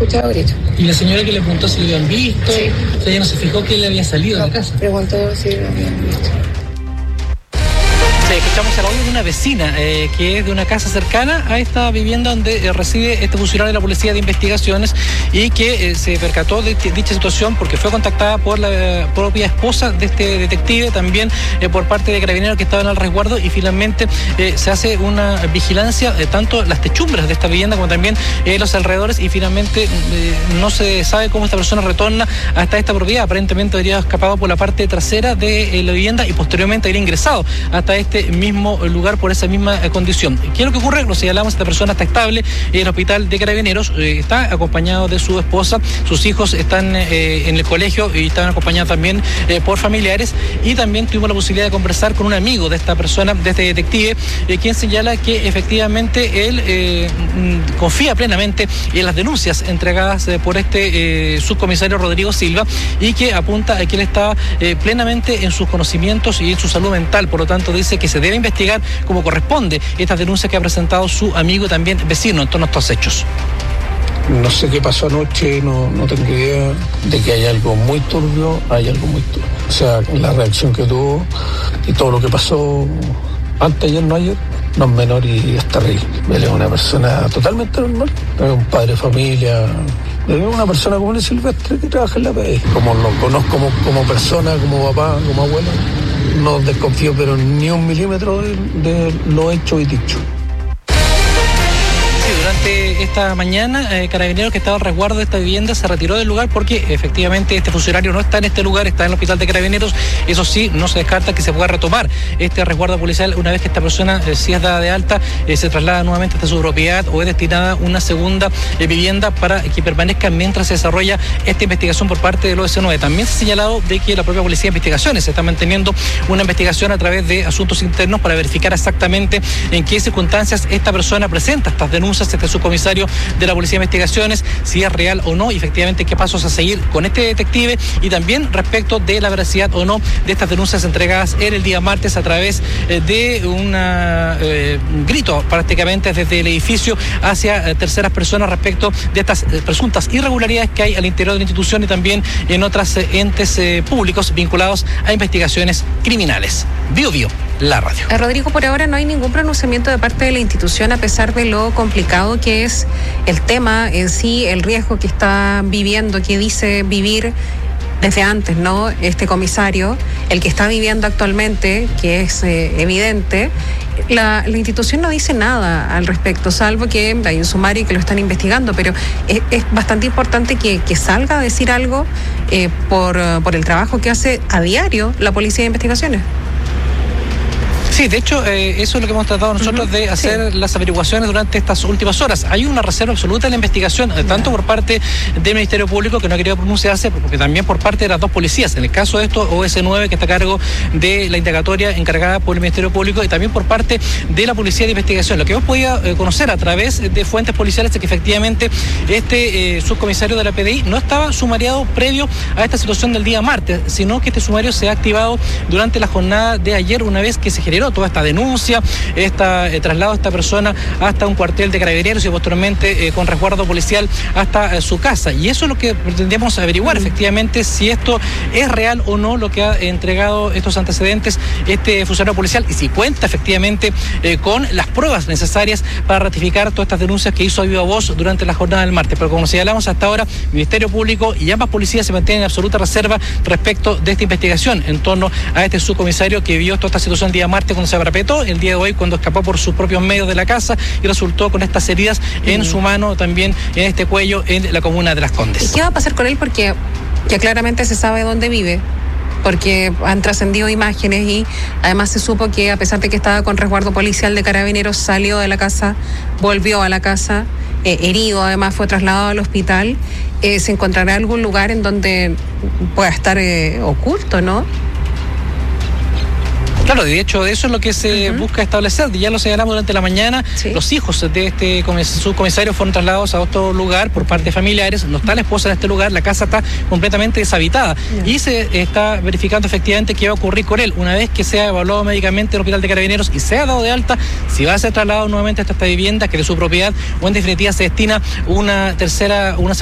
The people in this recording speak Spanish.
escuchado gritos. ¿Y la señora que le preguntó si lo habían visto? Sí. O sea, ella no se fijó que él había salido de la casa. Preguntó si lo habían visto. Escuchamos el audio de una vecina que es de una casa cercana a esta vivienda donde reside este funcionario de la Policía de Investigaciones y que se percató de dicha situación porque fue contactada por la propia esposa de este detective, también por parte de carabineros que estaban al resguardo, y finalmente se hace una vigilancia de tanto las techumbres de esta vivienda como también los alrededores, y finalmente no se sabe cómo esta persona retorna hasta esta propiedad. Aparentemente habría escapado por la parte trasera de la vivienda y posteriormente habría ingresado hasta este mismo lugar por esa misma condición. ¿Qué es lo que ocurre? Lo señalamos, esta persona está estable en el hospital de Carabineros, está acompañado de su esposa, sus hijos están en el colegio y están acompañados también por familiares, y también tuvimos la posibilidad de conversar con un amigo de esta persona, de este detective, quien señala que efectivamente él confía plenamente en las denuncias entregadas por este subcomisario Rodrigo Silva, y que apunta a que él está plenamente en sus conocimientos y en su salud mental. Por lo tanto, dice que se debe investigar como corresponde estas denuncias que ha presentado su amigo y también vecino en torno a estos hechos. No sé qué pasó anoche, no tengo idea de que hay algo muy turbio, O sea, la reacción que tuvo y todo lo que pasó antes, ayer, no ayer, no es menor y es terrible. Él es una persona totalmente normal, es un padre de familia, es una persona como el Silvestre que trabaja en la PDI. Como lo conozco como persona, como papá, como abuelo, no desconfío pero ni un milímetro de lo hecho y dicho. Durante esta mañana, Carabineros, que estaba al resguardo de esta vivienda, se retiró del lugar porque efectivamente este funcionario no está en este lugar, está en el hospital de Carabineros. Eso sí, no se descarta que se pueda retomar este resguardo policial una vez que esta persona, si es dada de alta, se traslada nuevamente hasta su propiedad o es destinada a una segunda vivienda para que permanezca mientras se desarrolla esta investigación por parte del OS9. También se ha señalado de que la propia Policía de Investigaciones está manteniendo una investigación a través de asuntos internos para verificar exactamente en qué circunstancias esta persona presenta estas denuncias, este subcomisario de la Policía de Investigaciones, si es real o no, y efectivamente qué pasos a seguir con este detective, y también respecto de la veracidad o no de estas denuncias entregadas en el día martes a través de un grito prácticamente desde el edificio hacia terceras personas respecto de estas presuntas irregularidades que hay al interior de la institución y también en otros entes públicos vinculados a investigaciones criminales. Bio, la radio. Rodrigo, por ahora no hay ningún pronunciamiento de parte de la institución, a pesar de lo complicado que es el tema en sí, el riesgo que está viviendo, que dice vivir desde antes, ¿no? Este comisario, el que está viviendo actualmente, que es evidente. La institución no dice nada al respecto, salvo que hay un sumario y que lo están investigando, pero es bastante importante que salga a decir algo por el trabajo que hace a diario la Policía de Investigaciones. Sí, de hecho, eso es lo que hemos tratado nosotros de hacer las averiguaciones durante estas últimas horas. Hay una reserva absoluta en la investigación, tanto por parte del Ministerio Público, que no ha querido pronunciarse, porque también por parte de las dos policías. En el caso de esto, OS9, que está a cargo de la indagatoria encargada por el Ministerio Público, y también por parte de la Policía de Investigación. Lo que hemos podido conocer a través de fuentes policiales es que efectivamente este subcomisario de la PDI no estaba sumariado previo a esta situación del día martes, sino que este sumario se ha activado durante la jornada de ayer, una vez que se generó toda esta denuncia, traslado a esta persona hasta un cuartel de Carabineros y posteriormente con resguardo policial hasta su casa. Y eso es lo que pretendíamos averiguar, efectivamente, si esto es real o no lo que ha entregado estos antecedentes este funcionario policial, y si cuenta efectivamente con las pruebas necesarias para ratificar todas estas denuncias que hizo a viva voz durante la jornada del martes. Pero como señalamos hasta ahora, Ministerio Público y ambas policías se mantienen en absoluta reserva respecto de esta investigación en torno a este subcomisario que vio toda esta situación el día martes cuando se parapetó, el día de hoy cuando escapó por sus propios medios de la casa y resultó con estas heridas en su mano, también en este cuello, en la comuna de Las Condes. ¿Y qué va a pasar con él? Porque ya claramente se sabe dónde vive, porque han trascendido imágenes y además se supo que, a pesar de que estaba con resguardo policial de Carabineros, salió de la casa, volvió a la casa, herido, además fue trasladado al hospital. ¿Se encontrará algún lugar en donde pueda estar oculto, no? Claro, de hecho, eso es lo que se busca establecer. Ya lo señalamos durante la mañana. Sí. Los hijos de este subcomisario fueron trasladados a otro lugar por parte de familiares. No está la esposa en este lugar, la casa está completamente deshabitada. Y se está verificando efectivamente qué va a ocurrir con él. Una vez que sea evaluado médicamente en el hospital de Carabineros y sea dado de alta, si va a ser trasladado nuevamente hasta esta vivienda, que es de su propiedad, o en definitiva se destina una